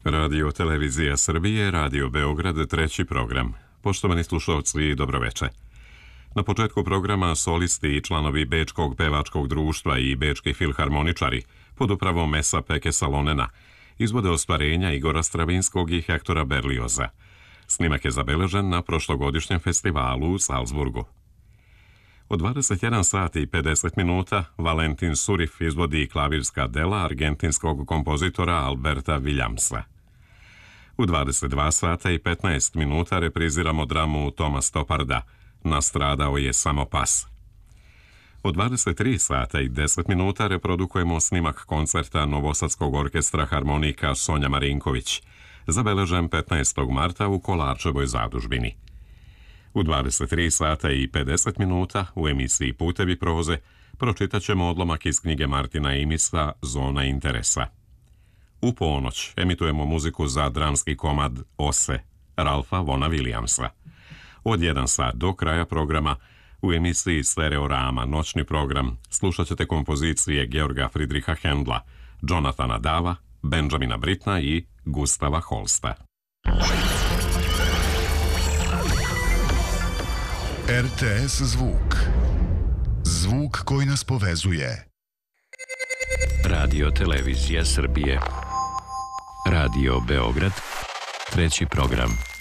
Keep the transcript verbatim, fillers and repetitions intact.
Radio Televizija Srbije, Radio Beograd, treći program. Poštovani slušalci, dobroveče. Na početku programa solisti i članovi Bečkog pevačkog društva i Bečki filharmoničari pod upravom Mesa Peke Salonena izvode ostvarenja Igora Stravinskog i Hektora Berlioza. Snimak je zabeležen na prošlogodišnjem festivalu u Salzburgu. Od dvadeset jedan sati i pedeset minuta Valentin Surif izvodi klavirska dela argentinskog kompozitora Alberta Williamsa. U dvadeset dva sata i petnaest minuta repriziramo dramu Toma Stopparda Nastradao je samo pas. Od dvadeset tri sata i deset minuta reprodukujemo snimak koncerta Novosadskog orkestra harmonika Sonja Marinković, zabeležen petnaestog marta u Kolarčevoj zadužbini. U dvadeset tri sata i pedeset minuta u emisiji Putevi proze pročitat ćemo odlomak iz knjige Martina Imisa Zona interesa. U ponoć emitujemo muziku za dramski komad Ose Ralfa Vona Williamsa. Od jedan sat do kraja programa u emisiji Stereorama noćni program slušat ćete kompozicije Georga Friedricha Händla, Jonathana Dava, Benjamina Brittna i Gustava Holsta. R T S Zvuk. Zvuk koji nas povezuje. Radio Televizija Srbije. Radio Beograd, treći program.